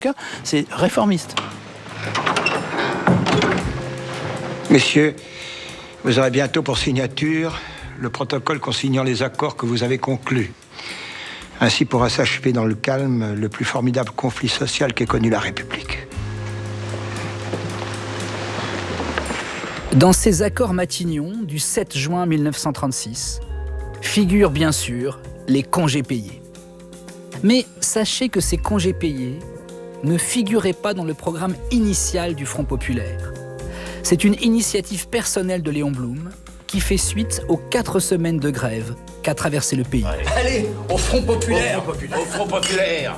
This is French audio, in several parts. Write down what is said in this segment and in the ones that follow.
C'est réformiste. Messieurs, vous aurez bientôt pour signature le protocole consignant les accords que vous avez conclus. Ainsi pourra s'achever dans le calme le plus formidable conflit social qu'ait connu la République. Dans ces accords Matignon du 7 juin 1936, figurent bien sûr les congés payés. Mais sachez que ces congés payés ne figuraient pas dans le programme initial du Front populaire. C'est une initiative personnelle de Léon Blum qui fait suite aux 4 semaines de grève qu'a traversé le pays. Allez, au Front populaire, au Front populaire.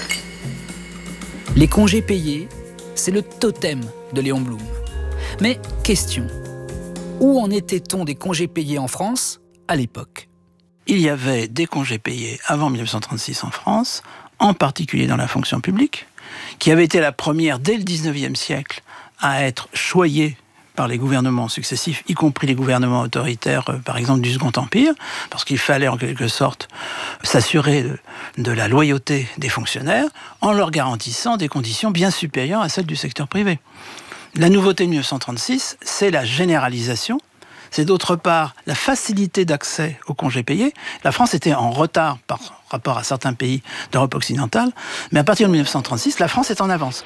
Les congés payés, c'est le totem de Léon Blum. Mais question, où en était-on des congés payés en France à l'époque ? Il y avait des congés payés avant 1936 en France, en particulier dans la fonction publique, qui avait été la première dès le 19e siècle à être choyée par les gouvernements successifs, y compris les gouvernements autoritaires, par exemple du Second Empire, parce qu'il fallait en quelque sorte s'assurer de la loyauté des fonctionnaires en leur garantissant des conditions bien supérieures à celles du secteur privé. La nouveauté de 1936, c'est la généralisation, c'est d'autre part la facilité d'accès aux congés payés. La France était en retard par rapport à certains pays d'Europe occidentale, mais à partir de 1936, la France est en avance.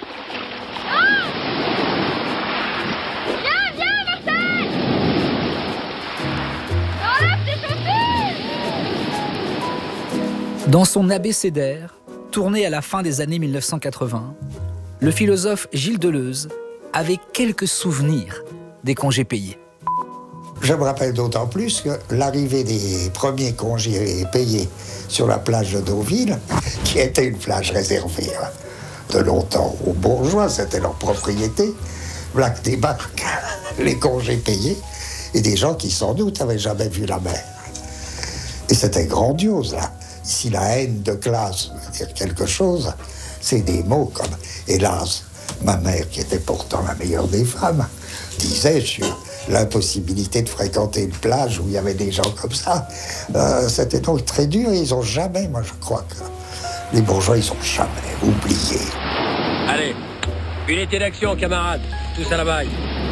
Dans son abécédaire, tourné à la fin des années 1980, le philosophe Gilles Deleuze avait quelques souvenirs des congés payés. Je me rappelle d'autant plus que l'arrivée des premiers congés payés sur la plage de Deauville, qui était une plage réservée de longtemps aux bourgeois, c'était leur propriété, voilà que débarquent les congés payés et des gens qui sans doute n'avaient jamais vu la mer. Et c'était grandiose là. Si la haine de classe veut dire quelque chose, c'est des mots comme « hélas ». Ma mère, qui était pourtant la meilleure des femmes, disait sur l'impossibilité de fréquenter une plage où il y avait des gens comme ça. C'était donc très dur et ils n'ont jamais, moi je crois que les bourgeois, ils n'ont jamais oublié. Allez, unité d'action, camarades, tous à la baille.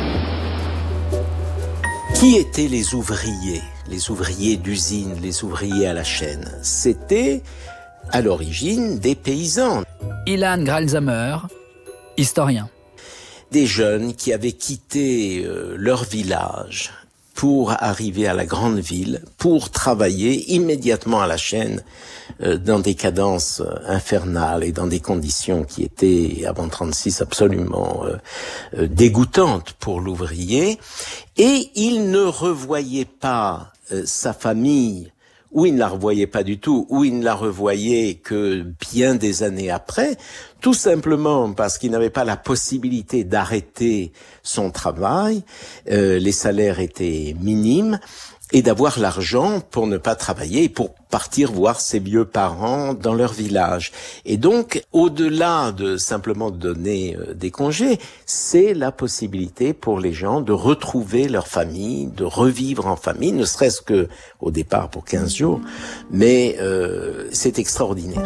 Qui étaient les ouvriers? Les ouvriers d'usine, les ouvriers à la chaîne? C'était, à l'origine, des paysans. Ilan Gralzamer, historien. Des jeunes qui avaient quitté leur village pour arriver à la grande ville, pour travailler immédiatement à la chaîne dans des cadences infernales et dans des conditions qui étaient, avant 36, absolument dégoûtantes pour l'ouvrier. Et il ne revoyait pas sa famille, ou il ne la revoyait pas du tout, ou il ne la revoyait que bien des années après, tout simplement parce qu'il n'avait pas la possibilité d'arrêter son travail, les salaires étaient minimes, et d'avoir l'argent pour ne pas travailler et pour partir voir ses vieux parents dans leur village. Et donc, au-delà de simplement donner des congés, c'est la possibilité pour les gens de retrouver leur famille, de revivre en famille, ne serait-ce que au départ pour 15 jours, mais c'est extraordinaire.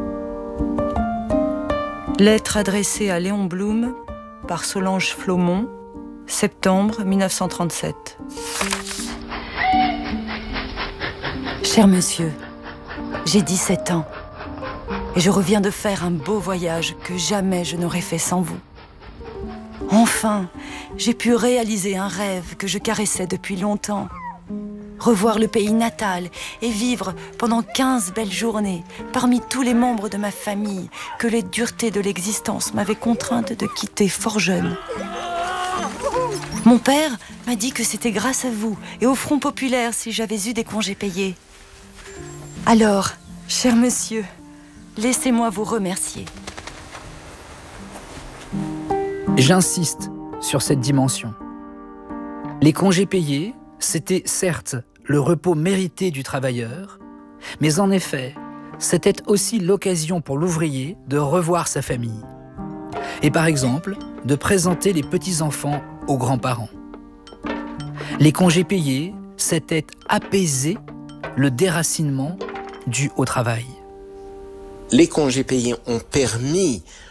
Lettre adressée à Léon Blum par Solange Flaumont, septembre 1937. Cher monsieur, j'ai 17 ans et je reviens de faire un beau voyage que jamais je n'aurais fait sans vous. Enfin, j'ai pu réaliser un rêve que je caressais depuis longtemps. Revoir le pays natal et vivre pendant 15 belles journées parmi tous les membres de ma famille que les duretés de l'existence m'avaient contrainte de quitter fort jeune. Mon père m'a dit que c'était grâce à vous et au Front populaire si j'avais eu des congés payés. Alors, cher monsieur, laissez-moi vous remercier. J'insiste sur cette dimension. Les congés payés, c'était certes le repos mérité du travailleur, mais en effet, c'était aussi l'occasion pour l'ouvrier de revoir sa famille. Et par exemple, de présenter les petits-enfants aux grands-parents. Les congés payés, c'était apaiser le déracinement dû au travail. Les congés payés ont permis